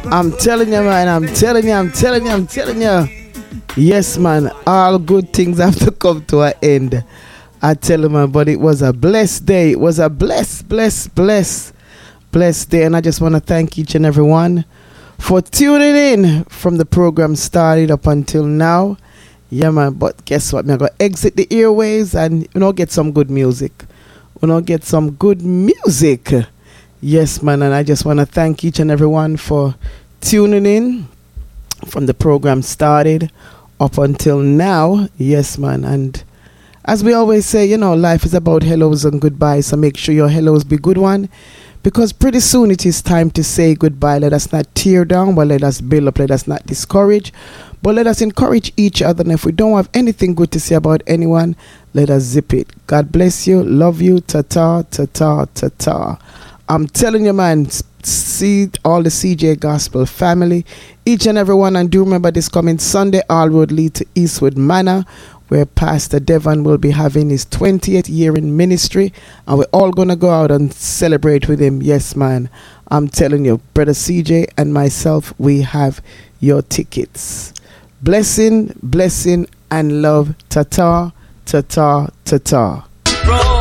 I'm telling you, man. I'm telling you. Yes, man. All good things have to come to an end. I tell you, man. But it was a blessed day. It was a blessed day. And I just want to thank each and every one for tuning in from the program started up until now. Yeah, man. But guess what? I'm going to exit the airways and, get some good music. Yes, man. And I just want to thank each and every one for tuning in from the program started up until now. Yes, man. And as we always say, life is about hellos and goodbyes. So make sure your hellos be good one. Because pretty soon it is time to say goodbye. Let us not tear down, but let us build up. Let us not discourage, but let us encourage each other. And if we don't have anything good to say about anyone, let us zip it. God bless you. Love you. Ta-ta, ta-ta, ta-ta. I'm telling you, man, see all the CJ Gospel family, each and every one. And do remember this coming Sunday, all road lead to Eastwood Manor, where Pastor Devon will be having his 20th year in ministry. And we're all going to go out and celebrate with him. Yes, man. I'm telling you, Brother CJ and myself, we have your tickets. Blessing, and love. Ta-ta, ta-ta, ta-ta.